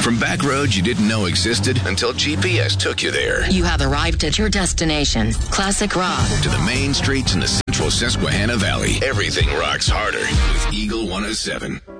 From back roads you didn't know existed until GPS took you there. You have arrived at your destination, Classic Rock. To the main streets in the central Susquehanna Valley, everything rocks harder with Eagle 107.